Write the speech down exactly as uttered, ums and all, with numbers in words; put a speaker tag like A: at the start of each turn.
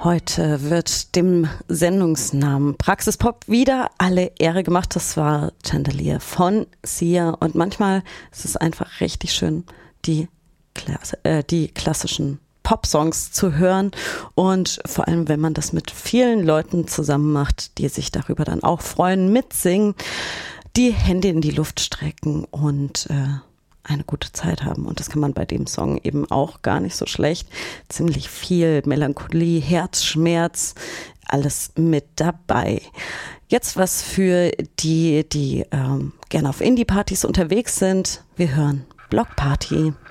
A: Heute wird dem Sendungsnamen Praxis Pop wieder alle Ehre gemacht. Das war Chandelier von Sia. Und manchmal ist es einfach richtig schön, die, Klasse, äh, die klassischen Pop-Songs zu hören. Und vor allem, wenn man das mit vielen Leuten zusammen macht, die sich darüber dann auch freuen, mitsingen, die Hände in die Luft strecken und äh, eine gute Zeit haben. Und das kann man bei dem Song eben auch gar nicht so schlecht. Ziemlich viel Melancholie, Herzschmerz, alles mit dabei. Jetzt was für die, die ähm, gerne auf Indie-Partys unterwegs sind. Wir hören Block Party.